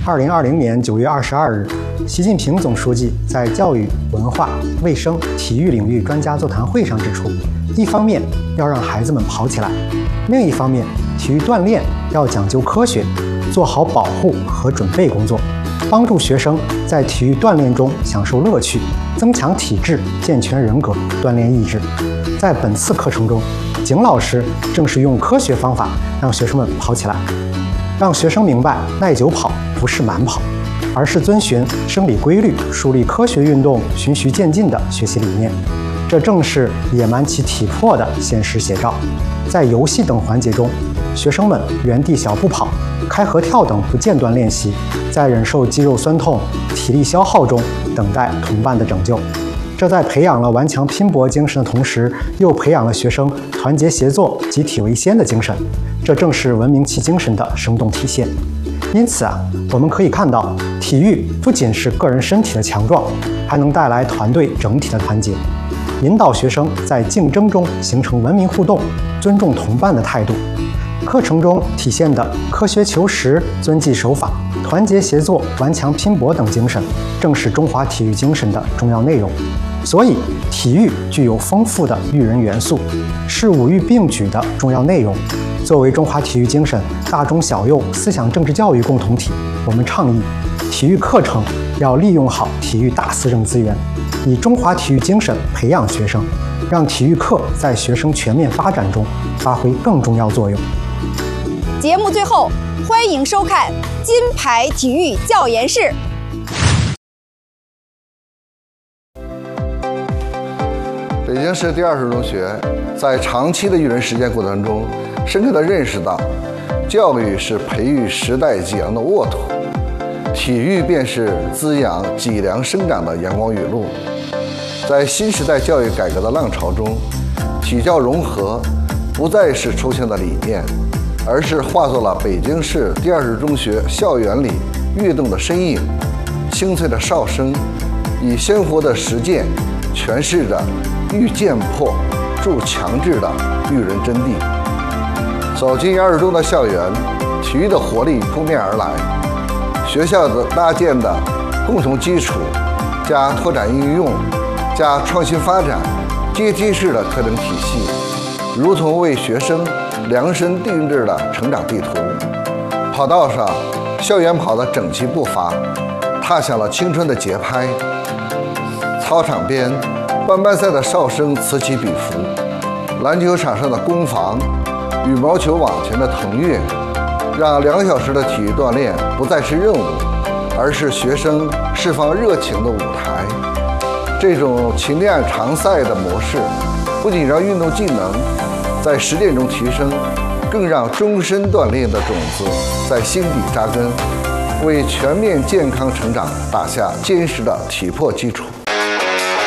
2020年9月22日，习近平总书记在教育、文化、卫生、体育领域专家座谈会上指出，一方面要让孩子们跑起来，另一方面，体育锻炼要讲究科学，做好保护和准备工作，帮助学生在体育锻炼中享受乐趣，增强体质，健全人格，锻炼意志。在本次课程中，景老师正是用科学方法让学生们跑起来，让学生明白耐久跑不是慢跑，而是遵循生理规律，树立科学运动循序渐进的学习理念。这正是野蛮其体魄的现实写照。在游戏等环节中，学生们原地小步跑、开合跳等不间断练习，在忍受肌肉酸痛、体力消耗中等待同伴的拯救。这在培养了顽强拼搏精神的同时，又培养了学生团结协作、集体为先的精神。这正是文明其精神的生动体现。因此我们可以看到，体育不仅是个人身体的强壮，还能带来团队整体的团结，引导学生在竞争中形成文明互动、尊重同伴的态度。课程中体现的科学求实、遵纪守法、团结协作、顽强拼搏等精神，正是中华体育精神的重要内容。所以，体育具有丰富的育人元素，是五育并举的重要内容。作为中华体育精神大中小幼思想政治教育共同体，我们倡议体育课程要利用好体育大思政资源，以中华体育精神培养学生，让体育课在学生全面发展中发挥更重要作用。 节目最后，欢迎收看金牌体育教研室。 北京市第20中学在长期的育人实践过程中，深刻地认识到，教育是培育时代脊梁的沃土，体育便是滋养脊梁生长的阳光雨露。在新时代教育改革的浪潮中，体教融合不再是抽象的理念，而是化作了北京市第20中学校园里跃动的身影，清脆的哨声，以鲜活的实践诠释着育渐迫、助强制的育人真谛。走进20中的校园，体育的活力扑面而来，学校的搭建的共同基础加拓展应用加创新发展阶梯式的课程体系，如同为学生量身定制的成长地图。跑道上，校园跑的整齐步伐，踏响了青春的节拍。操场边，班班赛的哨声此起彼伏，篮球场上的攻防，羽毛球网前的腾跃，让2小时的体育锻炼不再是任务，而是学生释放热情的舞台。这种勤练常赛的模式，不仅让运动技能在实践中提升，更让终身锻炼的种子在心底扎根，为全面健康成长打下坚实的体魄基础。